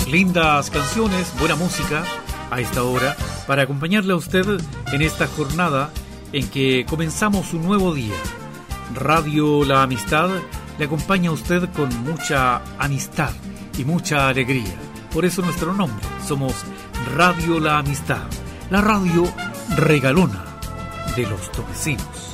lindas canciones, buena música a esta hora para acompañarle a usted en esta jornada en que comenzamos un nuevo día. Radio La Amistad le acompaña a usted con mucha amistad y mucha alegría. Por eso nuestro nombre, somos Radio La Amistad, la radio regalona de los Tomecinos.